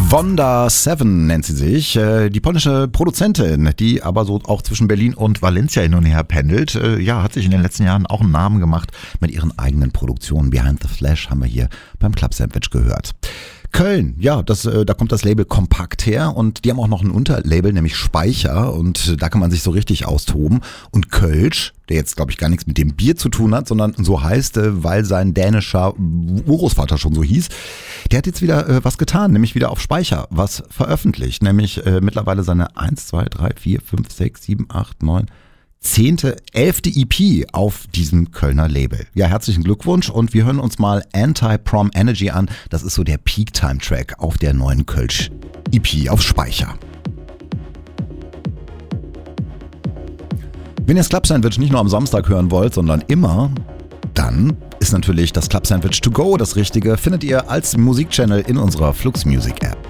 Wanda 7 nennt sie sich, die polnische Produzentin, die aber so auch zwischen Berlin und Valencia hin und her pendelt. Hat sich in den letzten Jahren auch einen Namen gemacht mit ihren eigenen Produktionen. Behind the Flash haben wir hier beim Club Sandwich gehört. Köln, da kommt das Label Kompakt her und die haben auch noch ein Unterlabel, nämlich Speicher, und da kann man sich so richtig austoben. Und Kölsch, der jetzt glaube ich gar nichts mit dem Bier zu tun hat, sondern so heißt, weil sein dänischer Urgroßvater schon so hieß, der hat jetzt wieder was getan, nämlich wieder auf Speicher was veröffentlicht, nämlich mittlerweile seine 1, 2, 3, 4, 5, 6, 7, 8, 9... 10., 11. EP auf diesem Kölner Label. Ja, herzlichen Glückwunsch und wir hören uns mal Anti-Prom Energy an. Das ist so der Peak-Time-Track auf der neuen Kölsch EP auf Speicher. Wenn ihr das Club Sandwich nicht nur am Samstag hören wollt, sondern immer, dann ist natürlich das Club Sandwich to go das Richtige. Findet ihr als Musikchannel in unserer Flux Music App.